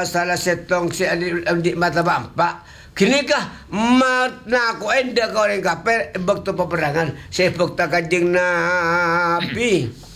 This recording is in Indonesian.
salah setong si andi mata bampak. Kini kah mat na ko enda ko ring kape bakto peperangan sebok ta kanjeng Nabi.